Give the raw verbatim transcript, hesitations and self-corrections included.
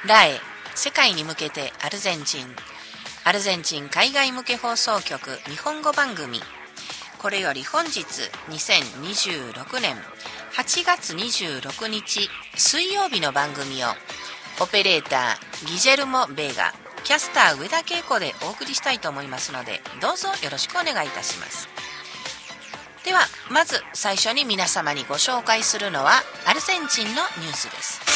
ラエ世界に向けてアルゼンチンアルゼンチン海外向け放送局日本語番組。これより本日にせんにじゅうろくねんはちがつにじゅうろくにち水曜日の番組をオペレーターギジェルモ・ベーガ、キャスター上田恵子でお送りしたいと思いますので、どうぞよろしくお願いいたします。ではまず最初に皆様にご紹介するのはアルゼンチンのニュースです。